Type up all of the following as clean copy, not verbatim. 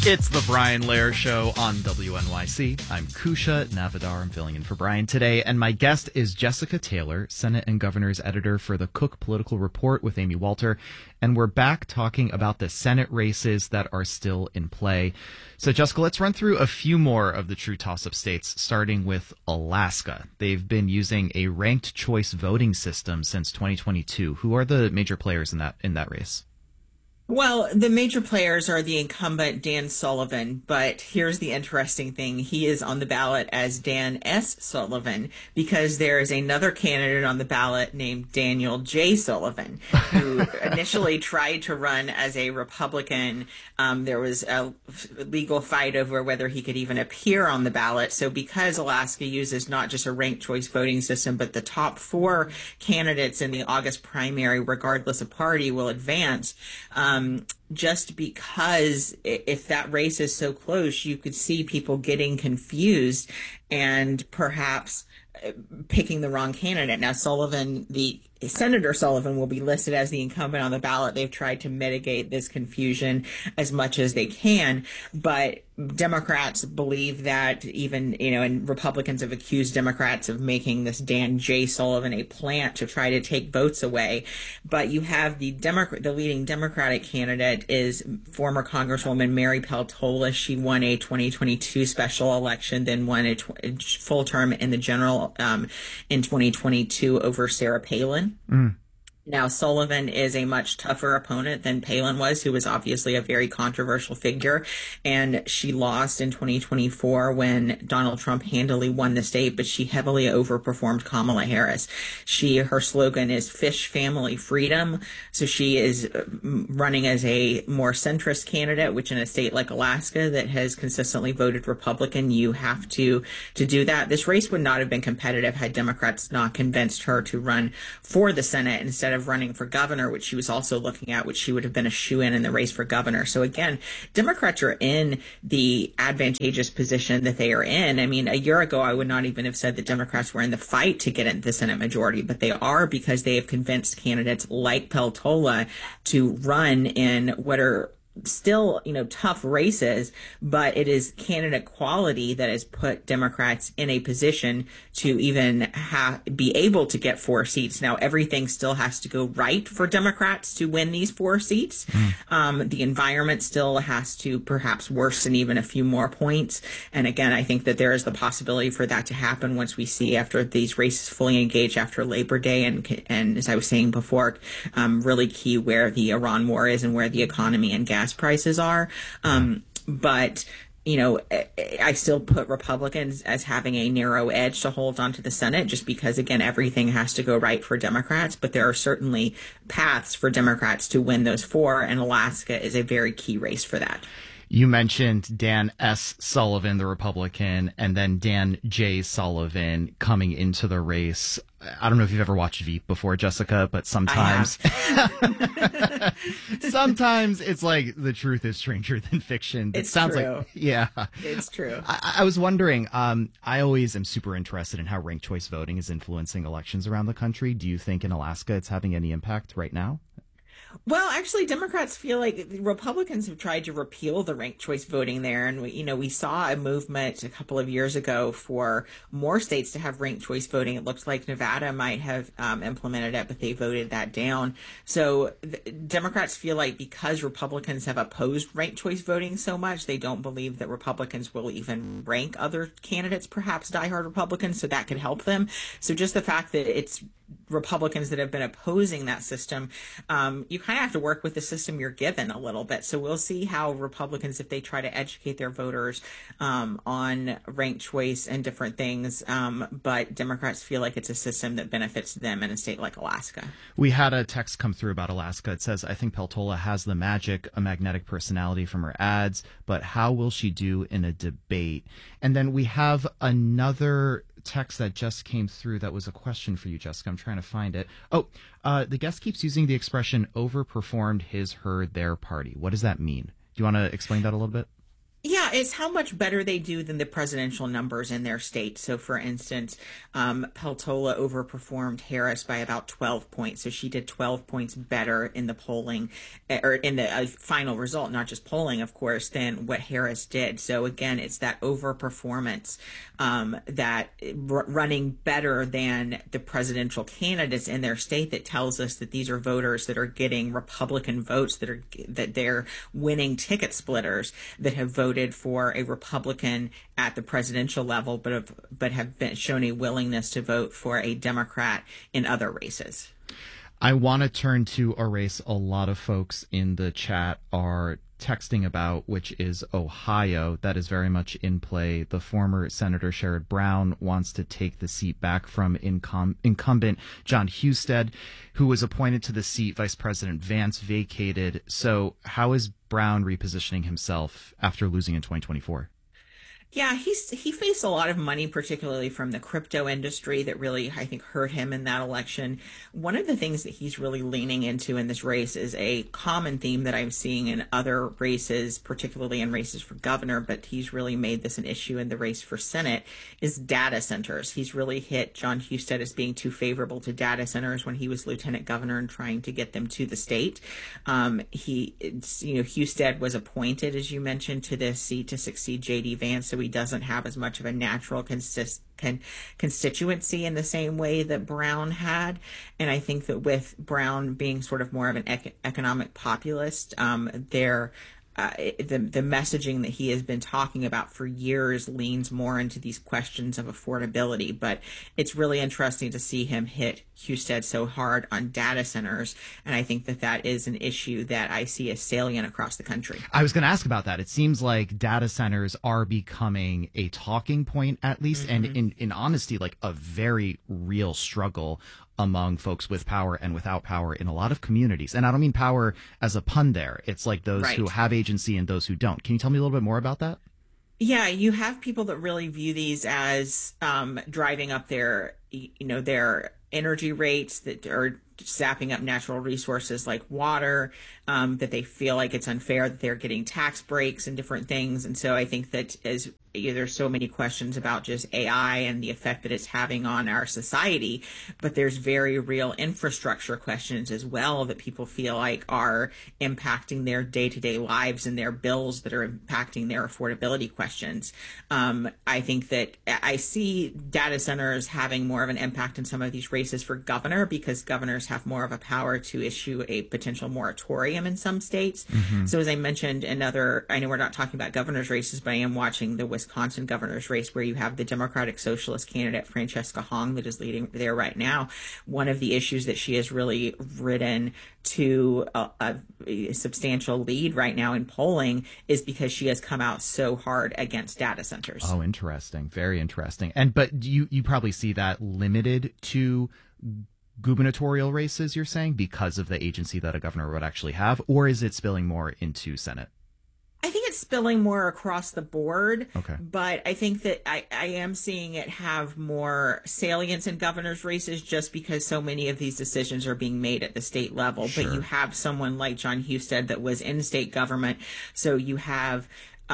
It's the Brian Lehrer Show on WNYC. I'm Kusha Navidar. I'm filling in for Brian today, and my guest is Jessica Taylor, Senate and Governor's editor for the Cook Political Report with Amy Walter, and we're back talking about the Senate races that are still in play. So, Jessica, let's run through a few more of the true toss-up states, starting with Alaska. They've been using a ranked choice voting system since 2022. Who are the major players in that race? Well, the major players are the incumbent Dan Sullivan, but here's the interesting thing. He is on the ballot as Dan S. Sullivan because there is another candidate on the ballot named Daniel J. Sullivan, who initially tried to run as a Republican. There was a legal fight over whether he could even appear on the ballot. So because Alaska uses not just a ranked choice voting system, but the top four candidates in the August primary, regardless of party, will advance. Just because if that race is so close, you could see people getting confused and perhaps picking the wrong candidate. Now, Senator Sullivan will be listed as the incumbent on the ballot. They've tried to mitigate this confusion as much as they can, but Democrats believe that and Republicans have accused Democrats of making this Dan J. Sullivan a plant to try to take votes away. But you have the leading Democratic candidate is former Congresswoman Mary Peltola. She won a 2022 special election, then won a full term in the general in 2022 over Sarah Palin. Now, Sullivan is a much tougher opponent than Palin was, who was obviously a very controversial figure. And she lost in 2024 when Donald Trump handily won the state, but she heavily overperformed Kamala Harris. Her slogan is Fish Family Freedom. So she is running as a more centrist candidate, which in a state like Alaska that has consistently voted Republican, you have to do that. This race would not have been competitive had Democrats not convinced her to run for the Senate instead of running for governor, which she was also looking at, which she would have been a shoo-in in the race for governor. So again, Democrats are in the advantageous position that they are in. I mean, a year ago, I would not even have said that Democrats were in the fight to get into the Senate majority, but they are because they have convinced candidates like Peltola to run in what are still, tough races, but it is candidate quality that has put Democrats in a position to even be able to get 4 seats. Now, everything still has to go right for Democrats to win these 4 seats. The environment still has to perhaps worsen even a few more points. And again, I think that there is the possibility for that to happen once we see after these races fully engage after Labor Day. And as I was saying before, really key where the Iran war is and where the economy and gas prices are. But I still put Republicans as having a narrow edge to hold onto the Senate just because, again, everything has to go right for Democrats. But there are certainly paths for Democrats to win those 4, and Alaska is a very key race for that. You mentioned Dan S. Sullivan, the Republican, and then Dan J. Sullivan coming into the race. I don't know if you've ever watched Veep before, Jessica, but sometimes sometimes it's like the truth is stranger than fiction. It sounds true. Like, yeah, it's true. I was wondering, I always am super interested in how ranked choice voting is influencing elections around the country. Do you think in Alaska it's having any impact right now? Well, actually, Democrats feel like Republicans have tried to repeal the ranked choice voting there. And, we saw a movement a couple of years ago for more states to have ranked choice voting. It looked like Nevada might have implemented it, but they voted that down. So Democrats feel like because Republicans have opposed ranked choice voting so much, they don't believe that Republicans will even rank other candidates, perhaps diehard Republicans, so that could help them. So just the fact that it's Republicans that have been opposing that system, you kind of have to work with the system you're given a little bit. So we'll see how Republicans, if they try to educate their voters on ranked choice and different things, but Democrats feel like it's a system that benefits them in a state like Alaska. We had a text come through about Alaska. It says, I think Peltola has the a magnetic personality from her ads, but how will she do in a debate? And then we have another text that just came through that was a question for you, Jessica. I'm trying to find it. The guest keeps using the expression overperformed his, her, their party. What does that mean? Do you want to explain that a little bit? Yeah, it's how much better they do than the presidential numbers in their state. So, for instance, Peltola overperformed Harris by about 12 points. So she did 12 points better in the polling, or in the final result, not just polling, of course, than what Harris did. So again, it's that overperformance, that running better than the presidential candidates in their state, that tells us that these are voters that are getting Republican votes, that they're winning ticket splitters that have voted for a Republican at the presidential level, but have been shown a willingness to vote for a Democrat in other races. I want to turn to a race a lot of folks in the chat are texting about, which is Ohio. That is very much in play. The former Senator Sherrod Brown wants to take the seat back from incumbent Jon Husted, who was appointed to the seat. Vice President Vance vacated. So how is Brown repositioning himself after losing in 2024? Yeah, he faced a lot of money, particularly from the crypto industry, that really, I think, hurt him in that election. One of the things that he's really leaning into in this race is a common theme that I'm seeing in other races, particularly in races for governor, but he's really made this an issue in the race for Senate, is data centers. He's really hit Jon Husted as being too favorable to data centers when he was lieutenant governor and trying to get them to the state. Husted was appointed, as you mentioned, to this seat to succeed J.D. Vance, so he doesn't have as much of a natural constituency in the same way that Brown had. And I think that with Brown being sort of more of an economic populist, the messaging that he has been talking about for years leans more into these questions of affordability. But it's really interesting to see him hit Husted so hard on data centers. And I think that is an issue that I see as salient across the country. I was going to ask about that. It seems like data centers are becoming a talking point, at least, and in honesty, like a very real struggle among folks with power and without power in a lot of communities. And I don't mean power as a pun there. It's like those who have agency and those who don't. Can you tell me a little bit more about that? Yeah, you have people that really view these as driving up their energy rates, that are sapping up natural resources like water, that they feel like it's unfair that they're getting tax breaks and different things. And so I think that there's so many questions about just AI and the effect that it's having on our society, but there's very real infrastructure questions as well that people feel like are impacting their day-to-day lives and their bills, that are impacting their affordability questions. I think that I see data centers having more of an impact in some of these races for governor, because governors have more of a power to issue a potential moratorium in some states. So as I mentioned, I know we're not talking about governor's races, but I am watching the Wisconsin governor's race, where you have the Democratic Socialist candidate Francesca Hong that is leading there right now. One of the issues that she has really ridden to a substantial lead right now in polling is because she has come out so hard against data centers. Oh, interesting. Very interesting. But you probably see that limited to gubernatorial races, you're saying, because of the agency that a governor would actually have, or is it spilling more into Senate? I think it's spilling more across the board, okay. But I think that I am seeing it have more salience in governor's races just because so many of these decisions are being made at the state level. Sure. But you have someone like Jon Husted that was in state government, so you have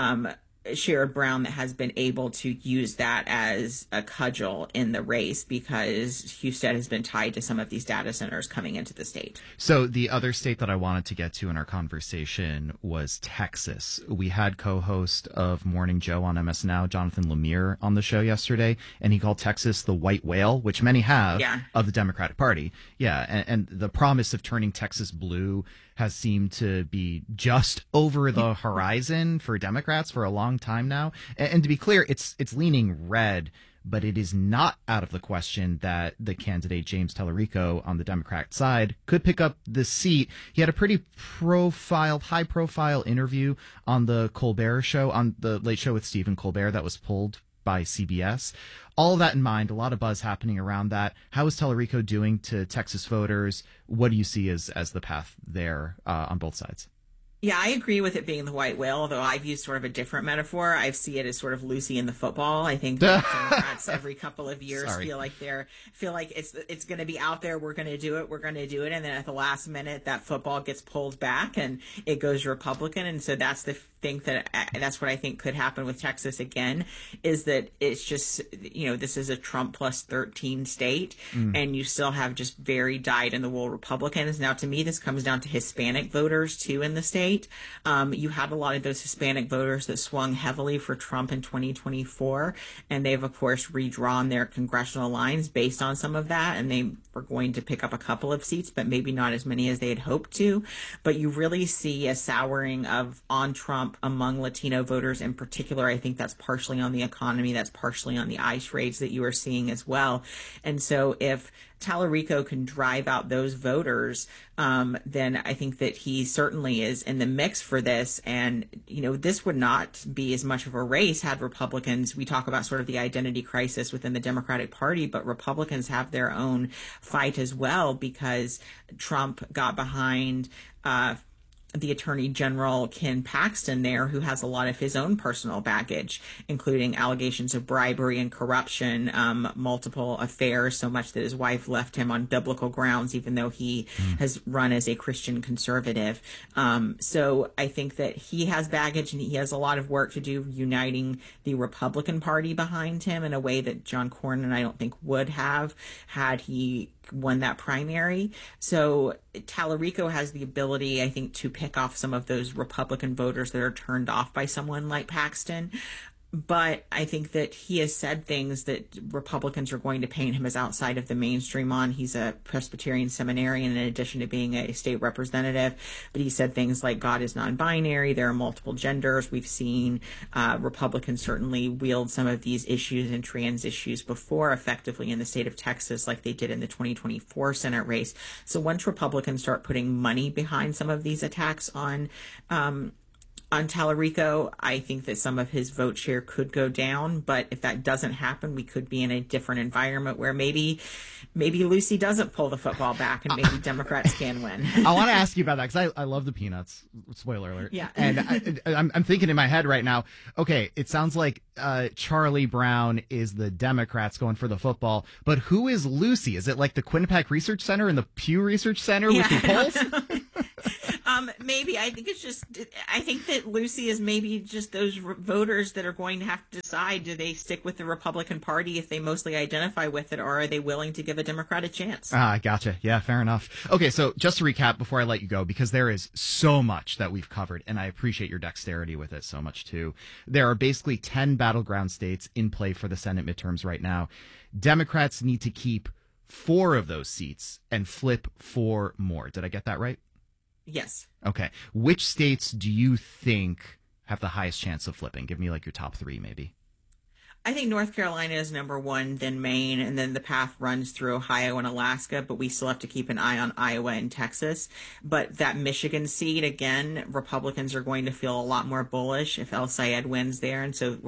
Sherrod Brown that has been able to use that as a cudgel in the race, because Husted has been tied to some of these data centers coming into the state. So the other state that I wanted to get to in our conversation was Texas. We had co-host of Morning Joe on MS Now, Jonathan Lemire, on the show yesterday, and he called Texas the white whale, which many have, of the Democratic Party. Yeah, and the promise of turning Texas blue has seemed to be just over the horizon for Democrats for a long time now. And to be clear, it's leaning red, but it is not out of the question that the candidate James Tallarico on the Democrat side could pick up the seat. He had a pretty high-profile interview on the Colbert Show, on the Late Show with Stephen Colbert, that was pulled by CBS. All of that in mind, a lot of buzz happening around that. How is Tallarico doing to Texas voters? What do you see as the path there on both sides? Yeah, I agree with it being the white whale, although I've used sort of a different metaphor. I see it as sort of Lucy in the football. I think that Democrats every couple of years feel like it's going to be out there. We're going to do it. And then at the last minute, that football gets pulled back and it goes Republican. And so that's the think that that's what I think could happen with Texas again, is that it's just, this is a Trump plus 13 state, and you still have just very dyed-in-the-wool Republicans. Now, to me, this comes down to Hispanic voters, too, in the state. You had a lot of those Hispanic voters that swung heavily for Trump in 2024, and they've, of course, redrawn their congressional lines based on some of that, and they were going to pick up a couple of seats, but maybe not as many as they had hoped to. But you really see a souring on Trump among Latino voters in particular. I think that's partially on the economy. That's partially on the ICE raids that you are seeing as well. And so if Tallarico can drive out those voters, then I think that he certainly is in the mix for this. And, this would not be as much of a race had Republicans, we talk about sort of the identity crisis within the Democratic Party, but Republicans have their own fight as well, because Trump got behind the Attorney General Ken Paxton there, who has a lot of his own personal baggage, including allegations of bribery and corruption, multiple affairs, so much that his wife left him on biblical grounds, even though he has run as a Christian conservative. So I think that he has baggage, and he has a lot of work to do uniting the Republican Party behind him in a way that John Cornyn, I don't think, would have had he won that primary. So Tallarico has the ability, I think, to pick off some of those Republican voters that are turned off by someone like Paxton. But I think that he has said things that Republicans are going to paint him as outside of the mainstream on. He's a Presbyterian seminarian in addition to being a state representative. But he said things like God is non-binary, there are multiple genders. We've seen Republicans certainly wield some of these issues and trans issues before effectively in the state of Texas, like they did in the 2024 Senate race. So once Republicans start putting money behind some of these attacks on Tallarico, I think that some of his vote share could go down. But if that doesn't happen, we could be in a different environment where maybe Lucy doesn't pull the football back and maybe Democrats can win. I want to ask you about that because I love the Peanuts. Spoiler alert. Yeah. And I'm thinking in my head right now, okay, it sounds like Charlie Brown is the Democrats going for the football, but who is Lucy? Is it like the Quinnipiac Research Center and the Pew Research Center with the polls? Maybe. I think that Lucy is maybe just those voters that are going to have to decide, do they stick with the Republican Party if they mostly identify with it, or are they willing to give a Democrat a chance? Gotcha. Yeah, fair enough. Okay, so just to recap before I let you go, because there is so much that we've covered, and I appreciate your dexterity with it so much too. There are basically 10 battleground states in play for the Senate midterms right now. Democrats need to keep 4 of those seats and flip 4 more. Did I get that right? Yes. Okay. Which states do you think have the highest chance of flipping? Give me like your top 3, maybe. I think North Carolina is number 1, then Maine, and then the path runs through Ohio and Alaska, but we still have to keep an eye on Iowa and Texas. But that Michigan seat, again, Republicans are going to feel a lot more bullish if El Sayed wins there. And so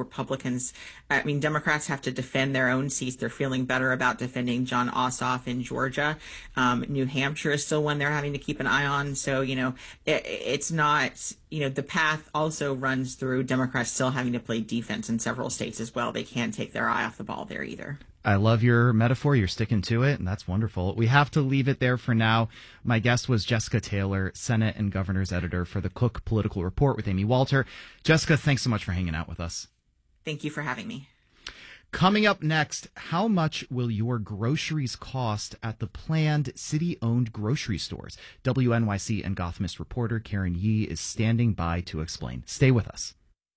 Democrats have to defend their own seats. They're feeling better about defending Jon Ossoff in Georgia. New Hampshire is still one they're having to keep an eye on. So, it's not, the path also runs through Democrats still having to play defense in several states as well. They can't take their eye off the ball there either. I love your metaphor. You're sticking to it, and that's wonderful. We have to leave it there for now. My guest was Jessica Taylor, Senate and Governor's Editor for the Cook Political Report with Amy Walter. Jessica, thanks so much for hanging out with us. Thank you for having me. Coming up next, how much will your groceries cost at the planned city-owned grocery stores? WNYC and Gothamist reporter Karen Yee is standing by to explain. Stay with us.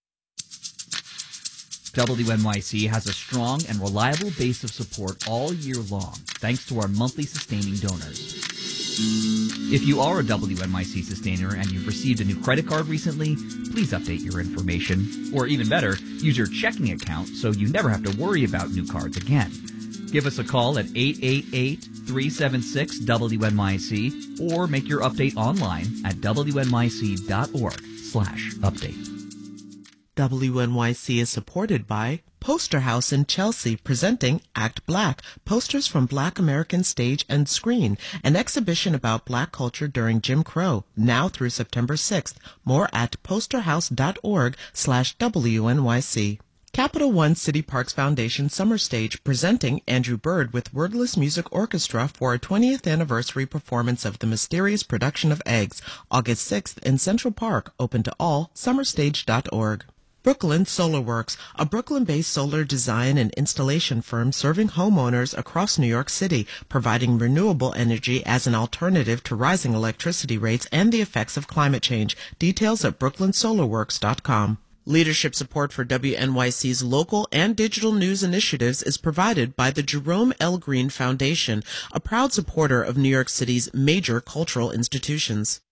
WNYC has a strong and reliable base of support all year long, thanks to our monthly sustaining donors. If you are a WNYC sustainer and you've received a new credit card recently, please update your information. Or even better, use your checking account so you never have to worry about new cards again. Give us a call at 888-376-WNYC or make your update online at wnyc.org/update. WNYC is supported by Poster House in Chelsea, presenting Act Black, posters from Black American stage and screen, an exhibition about Black culture during Jim Crow, now through September 6th. More at posterhouse.org/WNYC. Capital One City Parks Foundation Summer Stage presenting Andrew Bird with Wordless Music Orchestra for a 20th anniversary performance of The Mysterious Production of Eggs, August 6th in Central Park, open to all, summerstage.org. Brooklyn Solar Works, a Brooklyn-based solar design and installation firm serving homeowners across New York City, providing renewable energy as an alternative to rising electricity rates and the effects of climate change. Details at brooklynsolarworks.com. Leadership support for WNYC's local and digital news initiatives is provided by the Jerome L. Green Foundation, a proud supporter of New York City's major cultural institutions.